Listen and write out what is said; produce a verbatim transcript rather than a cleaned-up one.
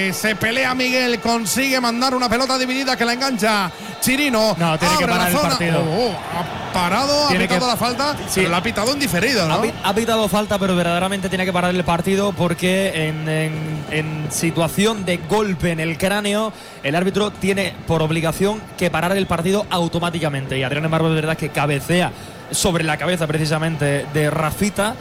Se pelea Miguel, consigue mandar una pelota dividida que la engancha Chirino. No, tiene que parar el partido. Oh, oh, ha parado, tiene ha pitado que... la falta, sí. pero la ha pitado en diferido, ¿no? Ha, ha pitado falta, pero verdaderamente tiene que parar el partido porque en, en, en situación de golpe en el cráneo, el árbitro tiene por obligación que parar el partido automáticamente. Y Adrián Embarbo, de verdad, que cabecea sobre la cabeza precisamente de Rafita